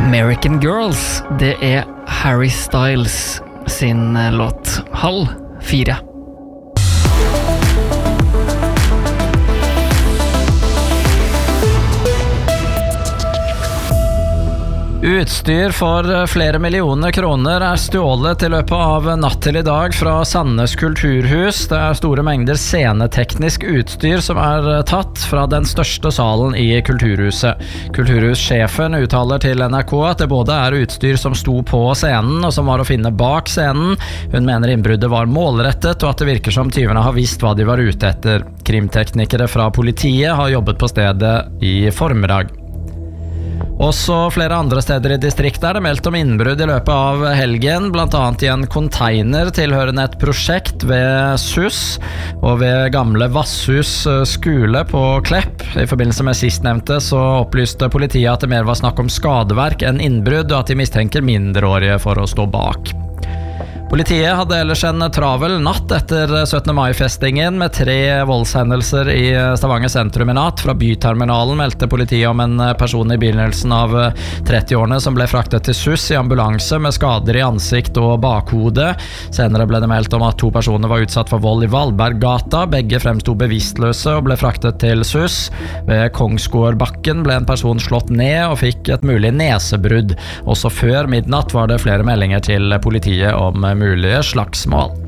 American Girls, det Harry Styles sin låt 3:30. Utstyr for flere millioner kroner stjålet I løpet av natt til I dag fra Sandnes kulturhus. Det store mengder sceneteknisk utstyr som tatt fra den største salen I kulturhuset. Kulturhussjefen uttaler til NRK at det både utstyr som sto på scenen og som var å finne bak scenen. Hun mener innbruddet var målrettet og at det virker som tyvene har visst hva de var ute etter. Krimteknikere fra politiet har jobbet på stedet I formiddag. Også flere andre steder I distriktet det meldt om innbrudd I løpet av helgen, blant annet I en container tilhørende et prosjekt ved SUS og ved gamle Vasshus skole på Klepp. I forbindelse med sistnevnte så opplyste politiet at det mer var snakk om skadeverk enn innbrudd, og at de mistenker mindreårige for å stå bak. Politiet hadde ellers en travel natt etter 17. mai-festingen med 3 voldshendelser I Stavanger sentrum I natt. Fra byterminalen meldte politiet om en person I begynnelsen av 30-årene som ble fraktet til SUS I ambulanse med skader I ansikt og bakhode. Senere ble det meldt om at 2 personer var utsatt for vold I Valberggata. Begge fremstod bevisstløse og ble fraktet til SUS. Ved Kongsgårdbakken ble en person slått ned og fikk et mulig nesebrudd. Også før midnatt var det flere meldinger til politiet om mulige slagsmål.